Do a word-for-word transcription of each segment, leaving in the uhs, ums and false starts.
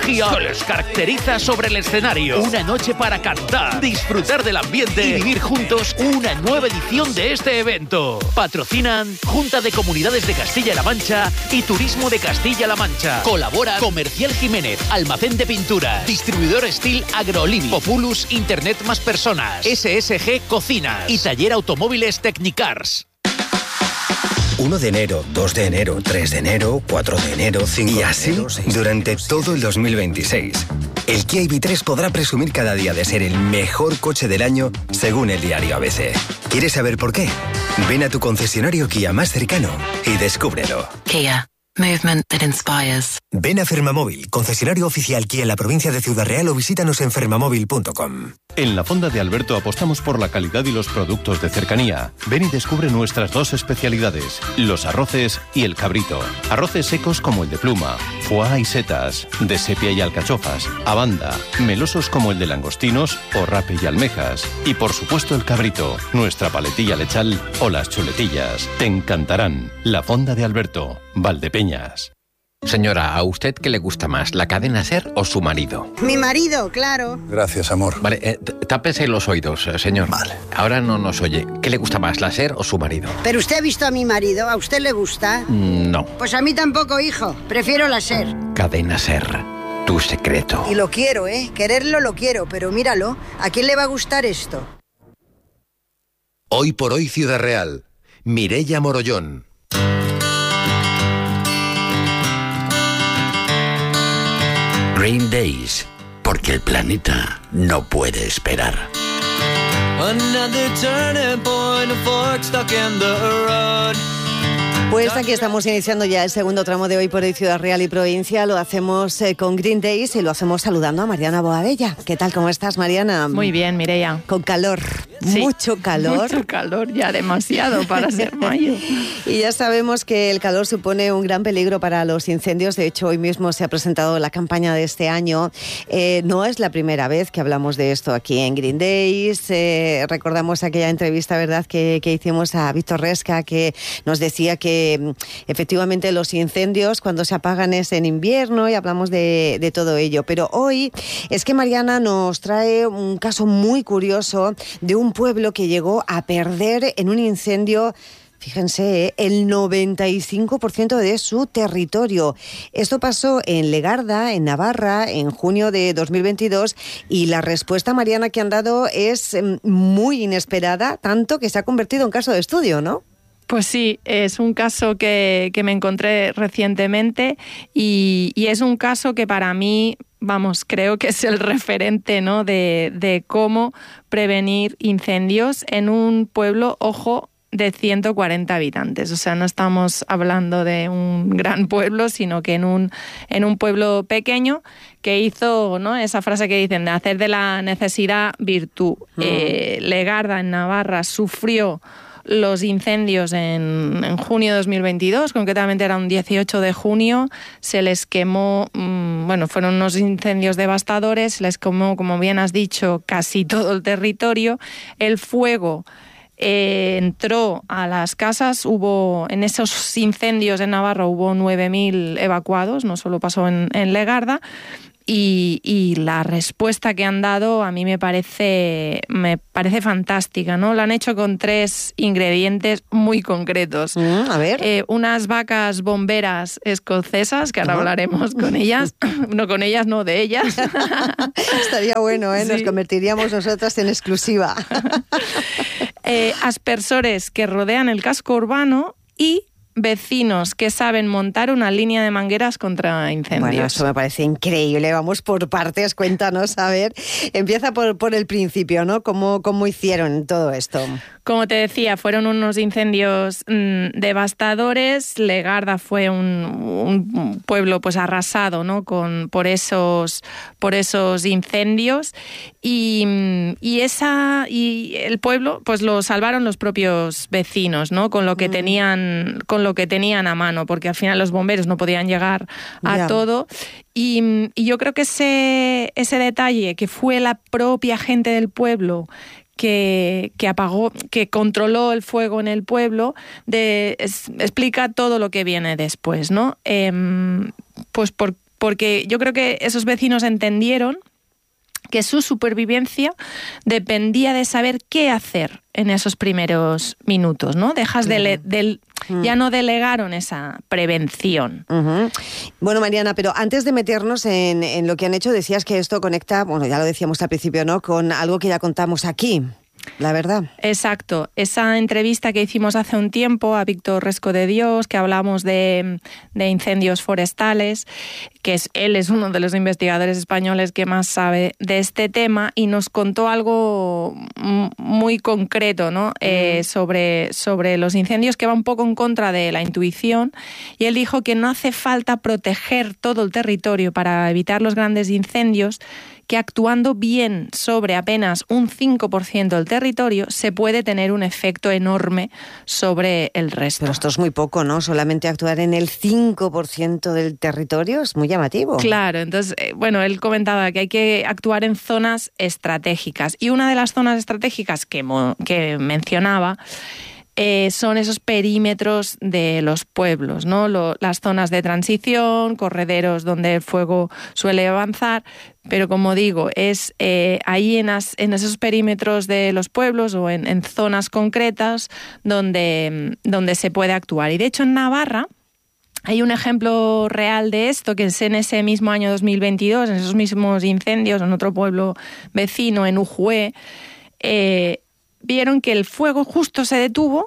energía que les caracteriza sobre el escenario. Una noche para cantar, disfrutar del ambiente y vivir juntos una nueva edición de este evento. Patrocinan Junta de Comunidades de Castilla-La Mancha y Turismo de Castilla-La Mancha. Colabora Comercial Jiménez, Almacén de Pinturas, Distribuidor Steel Agroliving, Populus Internet Más Personas, S S G Cocinas y Taller Automóviles Technicars. uno de enero, dos de enero, tres de enero, cuatro de enero, cinco de enero... Y así, durante todo el dos mil veintiséis. El Kia I V tres podrá presumir cada día de ser el mejor coche del año, según el diario A B C. ¿Quieres saber por qué? Ven a tu concesionario Kia más cercano y descúbrelo. Kia. Movement that inspires. Ven a Fermamóvil, concesionario oficial Kia en la provincia de Ciudad Real, o visítanos en fermamóvil punto com. En la Fonda de Alberto apostamos por la calidad y los productos de cercanía. Ven y descubre nuestras dos especialidades, los arroces y el cabrito. Arroces secos como el de pluma, foie y setas, de sepia y alcachofas, abanda, melosos como el de langostinos o rape y almejas. Y por supuesto el cabrito, nuestra paletilla lechal o las chuletillas. Te encantarán. La Fonda de Alberto, Valdepeñas. Señora, ¿a usted qué le gusta más, la cadena SER o su marido? Mi marido, claro. Gracias, amor. Vale, eh, tápese los oídos, eh, señor. Vale. Ahora no nos oye. ¿Qué le gusta más, la SER o su marido? Pero usted ha visto a mi marido, ¿a usted le gusta? Mm, no. Pues a mí tampoco, hijo. Prefiero la SER. Cadena SER, tu secreto. Y lo quiero, ¿eh? Quererlo lo quiero, pero míralo. ¿A quién le va a gustar esto? Hoy por hoy Ciudad Real. Mireia Morollón. Green Days, porque el planeta no puede esperar. Pues aquí estamos iniciando ya el segundo tramo de Hoy por Hoy Ciudad Real y Provincia. Lo hacemos eh, con Green Days y lo hacemos saludando a Mariana Boadella. ¿Qué tal? ¿Cómo estás, Mariana? Muy bien, Mireia. Con calor. Sí, mucho calor. Mucho calor, ya demasiado para ser mayo. Y ya sabemos que el calor supone un gran peligro para los incendios. De hecho, hoy mismo se ha presentado la campaña de este año. Eh, no es la primera vez que hablamos de esto aquí en Green Days. Eh, recordamos aquella entrevista, ¿verdad?, que, que hicimos a Víctor Resca, que nos decía que efectivamente los incendios cuando se apagan es en invierno, y hablamos de, de todo ello. Pero hoy es que Mariana nos trae un caso muy curioso de un pueblo que llegó a perder en un incendio, fíjense, el noventa y cinco por ciento de su territorio. Esto pasó en Legarda, en Navarra, en junio de dos mil veintidós, y la respuesta, Mariana, que han dado es muy inesperada, tanto que se ha convertido en caso de estudio, ¿no? Pues sí, es un caso que, que me encontré recientemente y, y es un caso que para mí, vamos, creo que es el referente, ¿no?, de, de cómo prevenir incendios en un pueblo, ojo, de ciento cuarenta habitantes. O sea, no estamos hablando de un gran pueblo, sino que en un, en un pueblo pequeño que hizo, ¿no?, esa frase que dicen de hacer de la necesidad virtud. Mm. Eh, Legarda, en Navarra, sufrió los incendios en, en junio de dos mil veintidós, concretamente era un dieciocho de junio, se les quemó, mmm, bueno, fueron unos incendios devastadores, se les quemó, como bien has dicho, casi todo el territorio. El fuego eh, entró a las casas, hubo, en esos incendios en Navarra hubo nueve mil evacuados, no solo pasó en, en Legarda. Y, y la respuesta que han dado a mí me parece, me parece fantástica, ¿no? Lo han hecho con tres ingredientes muy concretos. Mm, a ver. Eh, unas vacas bomberas escocesas, que ahora uh-huh. hablaremos con ellas. No con ellas, no, de ellas. Estaría bueno, ¿eh? Sí. Nos convertiríamos nosotras en exclusiva. eh, aspersores que rodean el casco urbano y vecinos que saben montar una línea de mangueras contra incendios. Bueno, eso me parece increíble. Vamos por partes, cuéntanos, a ver. Empieza por, por el principio, ¿no? ¿Cómo, cómo hicieron todo esto? Como te decía, fueron unos incendios mmm, devastadores. Legarda fue un, un pueblo pues arrasado, ¿no?, con, por, esos, por esos incendios. Y, y, esa, y el pueblo pues lo salvaron los propios vecinos, ¿no?, con lo que mm. tenían, con lo que tenían a mano, porque al final los bomberos no podían llegar a yeah. todo. Y, y yo creo que ese, ese detalle, que fue la propia gente del pueblo que, que apagó, que controló el fuego en el pueblo, de, es, explica todo lo que viene después, ¿no? Eh, pues por porque yo creo que esos vecinos entendieron que su supervivencia dependía de saber qué hacer en esos primeros minutos, ¿no? Dejas de, le, de ya no delegaron esa prevención. Uh-huh. Bueno, Mariana, pero antes de meternos en, en lo que han hecho, decías que esto conecta, bueno, ya lo decíamos al principio, ¿no?, con algo que ya contamos aquí. La verdad. Exacto. Esa entrevista que hicimos hace un tiempo a Víctor Resco de Dios, que hablamos de, de incendios forestales, que es, él es uno de los investigadores españoles que más sabe de este tema, y nos contó algo muy concreto, ¿no? Mm. Eh, sobre, sobre los incendios, que va un poco en contra de la intuición, y él dijo que no hace falta proteger todo el territorio para evitar los grandes incendios, que actuando bien sobre apenas un cinco por ciento del territorio se puede tener un efecto enorme sobre el resto. Pero esto es muy poco, ¿no? Solamente actuar en el cinco por ciento del territorio es muy llamativo. Claro, entonces, bueno, él comentaba que hay que actuar en zonas estratégicas, y una de las zonas estratégicas que, que mencionaba Eh, son esos perímetros de los pueblos, ¿no? Lo, las zonas de transición, correderos donde el fuego suele avanzar, pero como digo, es eh, ahí en, as, en esos perímetros de los pueblos o en, en zonas concretas donde, donde se puede actuar. Y de hecho en Navarra hay un ejemplo real de esto, que es en ese mismo año dos mil veintidós, en esos mismos incendios en otro pueblo vecino, en Ujué, eh, vieron que el fuego justo se detuvo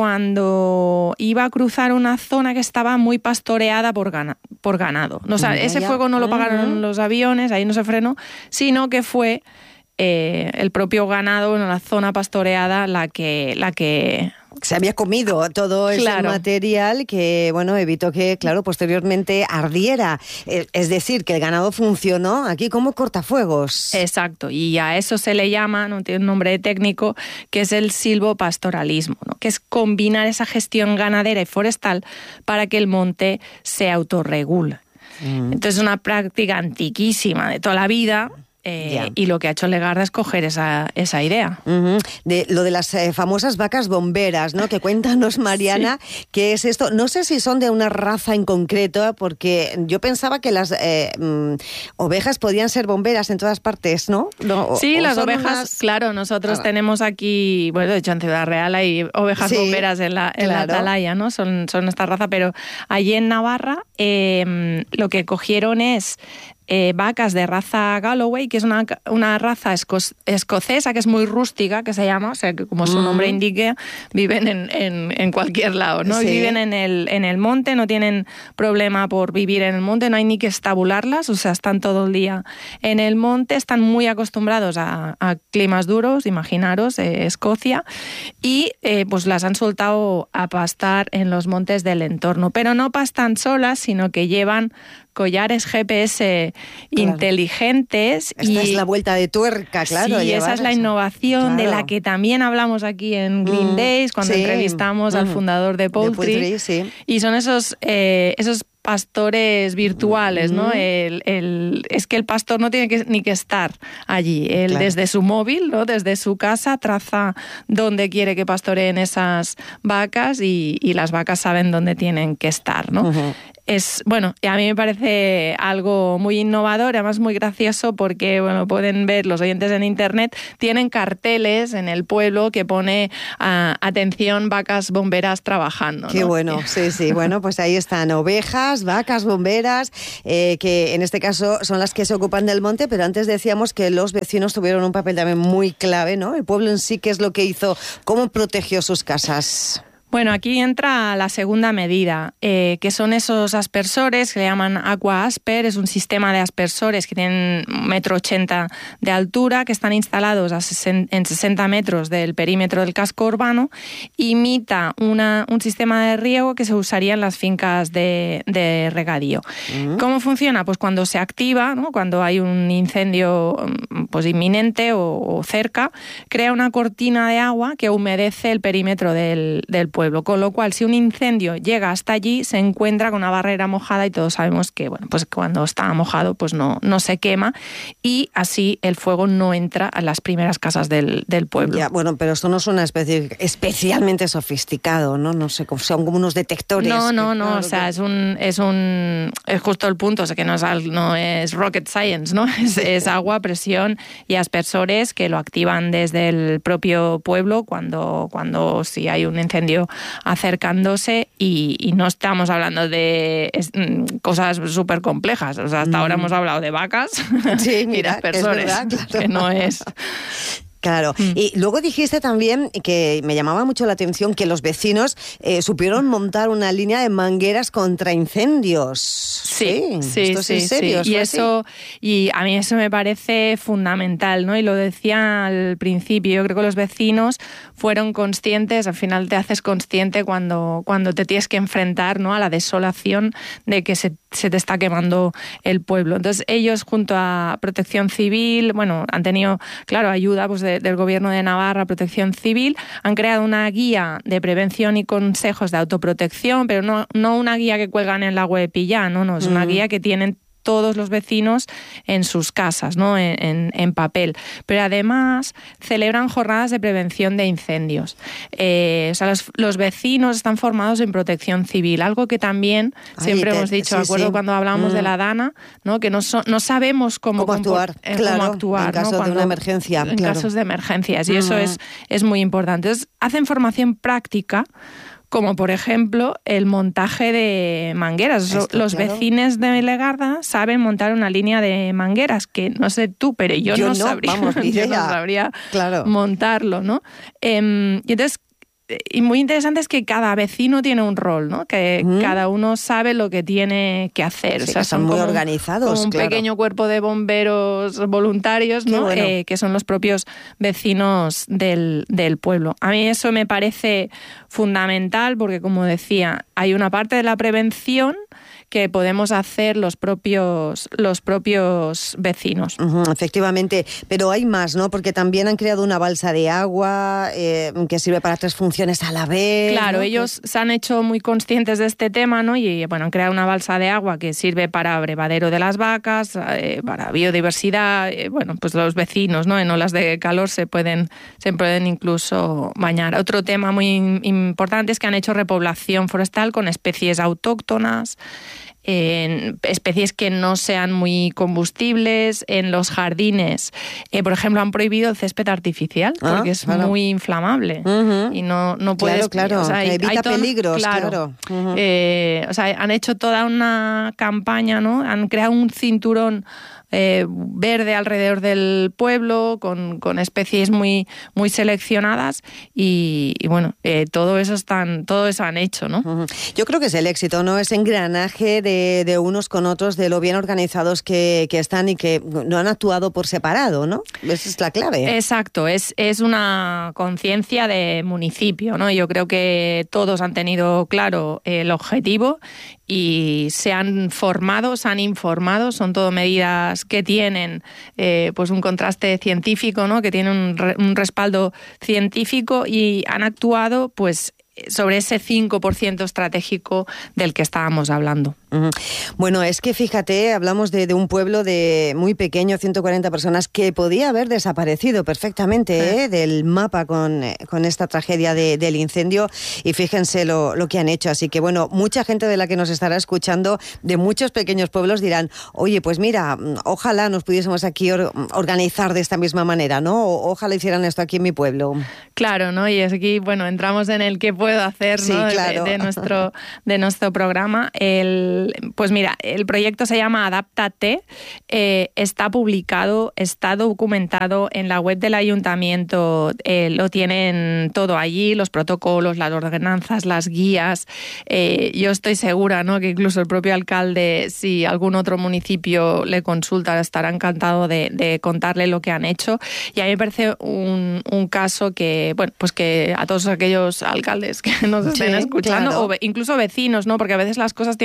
cuando iba a cruzar una zona que estaba muy pastoreada por, gana, por ganado. O sea, ya, ese ya. fuego no lo pagaron uh-huh. los aviones, ahí no se frenó, sino que fue eh, el propio ganado en la zona pastoreada la que... La que se había comido todo ese claro. material que, bueno, evitó que, claro, posteriormente ardiera. Es decir, que el ganado funcionó aquí como cortafuegos. Exacto, y a eso se le llama, no tiene un nombre técnico, que es el silvopastoralismo, ¿no? Que es combinar esa gestión ganadera y forestal para que el monte se autorregule. Mm. Entonces es una práctica antiquísima de toda la vida. Eh, yeah. Y lo que ha hecho Legarda es coger esa, esa idea. Uh-huh. De, lo de las eh, famosas vacas bomberas, ¿no? Que cuéntanos, Mariana, sí. ¿Qué es esto? No sé si son de una raza en concreto, porque yo pensaba que las eh, mm, ovejas podían ser bomberas en todas partes, ¿no? no sí, o las ovejas, unas... claro, nosotros ah. tenemos aquí, bueno, de hecho en Ciudad Real hay ovejas sí, bomberas en la, en claro. la atalaya, ¿no? Son, son esta raza, pero allí en Navarra eh, lo que cogieron es Eh, vacas de raza Galloway, que es una, una raza esco escocesa que es muy rústica, que se llama, o sea, que como su mm. nombre indica, viven en, en, en cualquier lado, ¿no? Sí. Viven en el, en el monte, no tienen problema por vivir en el monte, no hay ni que estabularlas, o sea, están todo el día en el monte, están muy acostumbrados a, a climas duros, imaginaros, eh, Escocia, y eh, pues las han soltado a pastar en los montes del entorno, pero no pastan solas, sino que llevan collares G P S claro. inteligentes. Esta y es la vuelta de tuerca, claro. Sí, esa es la innovación claro. de la que también hablamos aquí en Green mm, Days, cuando sí. entrevistamos mm. al fundador de Poultry. De Poultry sí. Y son esos, eh, esos pastores virtuales, mm. ¿no? El, el, es que el pastor no tiene que, ni que estar allí. Él claro. desde su móvil, ¿no? Desde su casa, traza dónde quiere que pastoreen esas vacas y, y las vacas saben dónde tienen que estar, ¿no? Uh-huh. Es, bueno, a mí me parece algo muy innovador, además muy gracioso porque, bueno, pueden ver los oyentes en internet, tienen carteles en el pueblo que pone uh, atención, vacas bomberas trabajando, ¿no? Qué bueno, sí, sí, bueno, pues ahí están ovejas, vacas bomberas, eh, que en este caso son las que se ocupan del monte, pero antes decíamos que los vecinos tuvieron un papel también muy clave, ¿no? El pueblo en sí, ¿qué es lo que hizo? ¿Cómo protegió sus casas? Bueno, aquí entra la segunda medida, eh, que son esos aspersores que le llaman Aqua Asper. Es un sistema de aspersores que tienen un metro ochenta de altura, que están instalados a en sesenta metros del perímetro del casco urbano. Imita una, un sistema de riego que se usaría en las fincas de, de regadío. Uh-huh. ¿Cómo funciona? Pues cuando se activa, ¿no? Cuando hay un incendio pues inminente o, o cerca, crea una cortina de agua que humedece el perímetro del, del pueblo. pueblo. Con lo cual, si un incendio llega hasta allí, se encuentra con una barrera mojada y todos sabemos que, bueno, pues cuando está mojado, pues no, no se quema y así el fuego no entra a las primeras casas del, del pueblo. Ya, bueno, pero esto no es una especie especialmente sofisticado, ¿no? No sé, son como unos detectores. No, no, que, no, claro, o sea, es un, es un, es justo el punto, o sea, que no es, no es rocket science, ¿no? Es, es agua, presión y aspersores que lo activan desde el propio pueblo cuando, cuando si hay un incendio acercándose y, y no estamos hablando de es, cosas súper complejas, o sea, hasta mm. ahora hemos hablado de vacas sí, mira, y de aspersores, es verdad, claro. que no es... Claro, mm. y luego dijiste también que me llamaba mucho la atención que los vecinos eh, supieron montar una línea de mangueras contra incendios. Sí, sí, sí, ¿Esto sí, es serio? sí. Y eso, y a mí eso me parece fundamental, ¿no? Y lo decía al principio, yo creo que los vecinos fueron conscientes, al final te haces consciente cuando, cuando te tienes que enfrentar, ¿no?, a la desolación de que se, se te está quemando el pueblo. Entonces ellos junto a Protección Civil, bueno, han tenido, claro, ayuda pues de del Gobierno de Navarra, Protección Civil, han creado una guía de prevención y consejos de autoprotección, pero no, no una guía que cuelgan en la web y ya, no, no, es una mm. guía que tienen todos los vecinos en sus casas, ¿no?, en, en, en papel. Pero además celebran jornadas de prevención de incendios. Eh, o sea, los, los vecinos están formados en Protección Civil, algo que también Ay, siempre te, hemos dicho, sí, acuerdo sí. cuando hablábamos mm. de la Dana, ¿no?, que no, so, no sabemos cómo, ¿Cómo actuar, eh, claro, cómo actuar en caso ¿no? cuando, de una emergencia. En claro. casos de emergencias, y uh-huh. eso es, es muy importante. Entonces, hacen formación práctica, como por ejemplo el montaje de mangueras. Esto, los claro. vecinos de Legarda saben montar una línea de mangueras, que no sé tú, pero yo, yo no, no sabría, vamos, yo no sabría claro. montarlo, ¿no? Eh, y entonces, y muy interesante es que cada vecino tiene un rol, ¿no? Que mm. cada uno sabe lo que tiene que hacer. Sí, o sea, son muy como, organizados. Como un claro. pequeño cuerpo de bomberos voluntarios, ¿no? Bueno. Eh, que son los propios vecinos del, del pueblo. A mí eso me parece fundamental porque, como decía, hay una parte de la prevención que podemos hacer los propios, los propios vecinos. Uh-huh, efectivamente, pero hay más, ¿no? Porque también han creado una balsa de agua eh, que sirve para tres funciones a la vez. Claro, ¿no? ellos se han hecho muy conscientes de este tema, ¿no? Y bueno, han creado una balsa de agua que sirve para brevadero de las vacas, eh, para biodiversidad, eh, bueno, pues los vecinos, ¿no? En olas de calor se pueden, se pueden incluso bañar. Otro tema muy importante es que han hecho repoblación forestal con especies autóctonas, en especies que no sean muy combustibles. En los jardines, eh, por ejemplo, han prohibido el césped artificial ah, porque es claro. muy inflamable uh-huh. y no, no puedes... Claro, claro, o sea, hay, evita hay todo, peligros, claro. claro. Uh-huh. Eh, o sea, han hecho toda una campaña, ¿no? Han creado un cinturón Eh, verde alrededor del pueblo con, con especies muy muy seleccionadas y, y bueno, eh, todo eso están, todo eso han hecho, ¿no? Uh-huh. Yo creo que es el éxito, ¿no? Ese engranaje de, de unos con otros, de lo bien organizados que, que están y que no han actuado por separado, ¿no? Esa es la clave. Exacto, es, es una conciencia de municipio, ¿no? Yo creo que todos han tenido claro el objetivo y se han formado, se han informado, son todo medidas que tienen eh, pues un contraste científico, ¿no? Que tienen un, re, un respaldo científico y han actuado pues sobre ese cinco por ciento estratégico del que estábamos hablando. Uh-huh. Bueno, es que fíjate, hablamos de, de un pueblo de muy pequeño, ciento cuarenta personas, que podía haber desaparecido perfectamente ¿eh? ¿eh? del mapa con, con esta tragedia de, del incendio, y fíjense lo, lo que han hecho. Así que bueno, mucha gente de la que nos estará escuchando, de muchos pequeños pueblos, dirán, oye, pues mira, ojalá nos pudiésemos aquí or, organizar de esta misma manera, ¿no? O, ojalá hicieran esto aquí en mi pueblo. Claro, ¿no? Y es aquí, bueno, entramos en el que puedo hacer, sí, ¿no? claro. de, de, nuestro, de nuestro programa. El Pues mira, el proyecto se llama Adáptate, eh, está publicado, está documentado en la web del ayuntamiento, eh, lo tienen todo allí, los protocolos, las ordenanzas, las guías. Eh, yo estoy segura, ¿no?, que incluso el propio alcalde, si algún otro municipio le consulta, estará encantado de, de contarle lo que han hecho. Y a mí me parece un, un caso que, bueno, pues que a todos aquellos alcaldes que nos estén sí, escuchando, claro. o incluso vecinos, ¿no?, porque a veces las cosas tienen que salir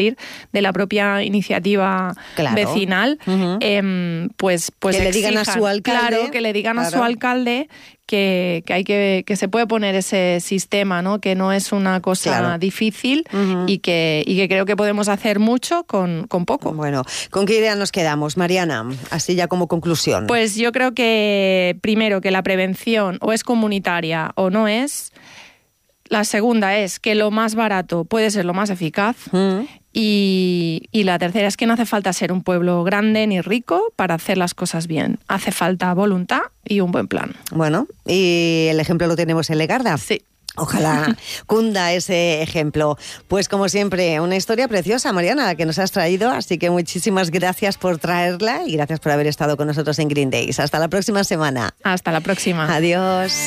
salir de la propia iniciativa claro. vecinal, uh-huh. eh, pues, pues que exijan, le digan a su alcalde. Claro, que le digan claro. a su alcalde que, que hay que, que se puede poner ese sistema, ¿no? Que no es una cosa claro. difícil uh-huh. y, que, y que creo que podemos hacer mucho con, con poco. Bueno, ¿con qué idea nos quedamos, Mariana? Así ya como conclusión. Pues yo creo que, primero, que la prevención o es comunitaria o no es. La segunda es que lo más barato puede ser lo más eficaz. Uh-huh. Y, y la tercera es que no hace falta ser un pueblo grande ni rico para hacer las cosas bien. Hace falta voluntad y un buen plan. Bueno, y el ejemplo lo tenemos en Legarda. Sí. Ojalá cunda ese ejemplo. Pues como siempre, una historia preciosa, Mariana, la que nos has traído, así que muchísimas gracias por traerla y gracias por haber estado con nosotros en Green Days. Hasta la próxima semana. Hasta la próxima. Adiós.